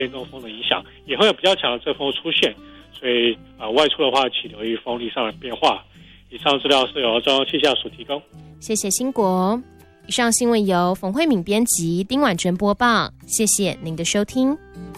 偏东风的影响，也会有比较强的阵风出现，所以外出的话，请留意风力上的变化。以上资料是由中央气象署提供。 谢谢兴国。以上新闻由冯慧敏编辑，丁婉珍播报。谢谢您的收听。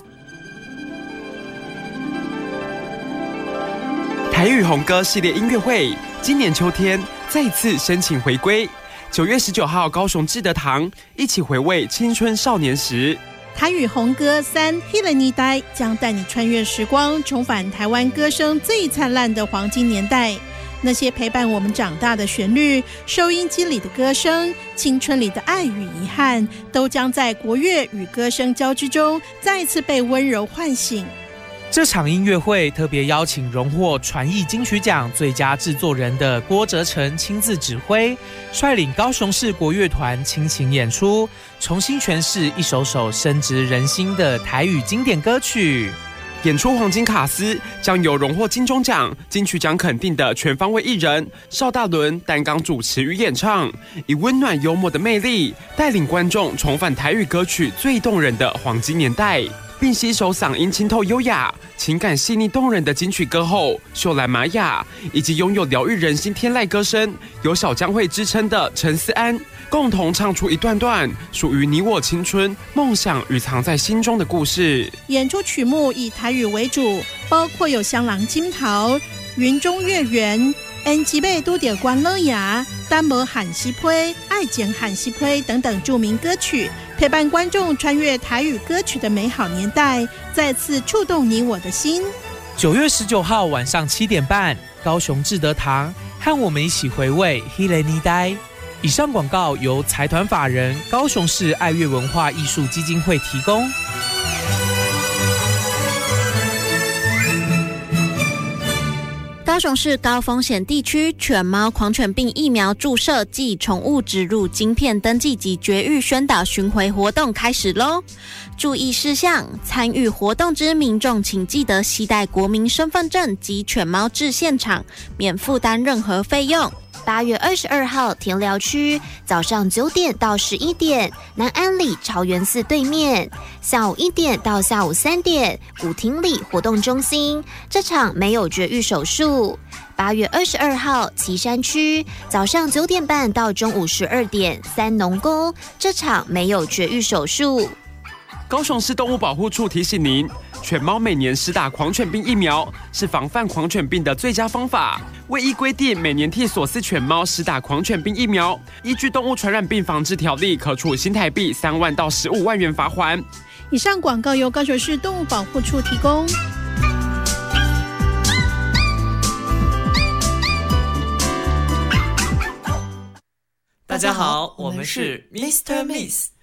台语红歌系列音乐会今年秋天再次申请回归，9月19号高雄志德堂一起回味青春少年时。 台语红歌3迄个年代将带你穿越时光，重返台湾歌声最灿烂的黄金年代。那些陪伴我们长大的旋律，收音机里的歌声，青春里的爱与遗憾，都将在国乐与歌声交织中再次被温柔唤醒。 这场音乐会特别邀请荣获传艺金曲奖最佳制作人的郭哲成亲自指挥，率领高雄市国乐团倾情演出，重新诠释一首首深植人心的台语经典歌曲。 演出黄金卡司将由荣获金钟奖、金曲奖肯定的全方位艺人邵大伦担纲主持与演唱，以温暖幽默的魅力带领观众重返台语歌曲最动人的黄金年代，并携手嗓音清透优雅、情感细腻动人的金曲歌后秀兰玛雅，以及拥有疗愈人心天籁歌声有小江蕙之称的陈思安，共同唱出一段段属于你我青春、梦想与藏在心中的故事。 演出曲目以台语为主，包括有香囊金桃、云中月圆、因吉贝都点关乐牙、丹摩喊西推、爱简喊西推等等著名歌曲，陪伴观众穿越台语歌曲的美好年代，再次触动你我的心。 9月19号晚上7点半，高雄志德堂，和我们一起回味迄个年代。以上广告由财团法人高雄市爱乐文化艺术基金会提供。 高雄市高风险地区犬猫狂犬病疫苗注射暨宠物植入晶片登记及绝育宣导巡回活动开始咯！注意事项：参与活动之民众请记得携带国民身份证及犬猫至现场，免负担任何费用。8月22号田寮区早上9点到11点，南安里朝元寺对面；下午1点到下午3点，古亭里活动中心。这场没有绝育手术。8月22号旗山区早上9点半到中午12点，三农宫。这场没有绝育手术。 高雄市动物保护处提醒您，犬猫每年施打狂犬病疫苗是防范狂犬病的最佳方法。为依规定，每年替所饲犬猫施打狂犬病疫苗，依据动物传染病防治条例，可处新台币3万到15万元罚锾。 以上广告由高雄市动物保护处提供。 大家好，我们是 Mr. Miss